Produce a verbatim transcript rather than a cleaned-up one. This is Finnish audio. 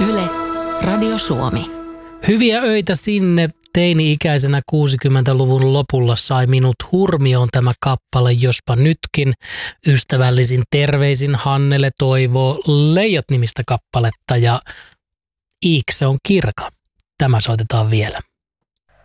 Yle, Radio Suomi. Hyviä öitä sinne. Teini-ikäisenä kuusikymmentäluvun lopulla sai minut hurmioon tämä kappale, jospa nytkin. Ystävällisin terveisin Hannele toivoo Leijat-nimistä kappaletta ja Iikse on kirka. Tämä soitetaan vielä.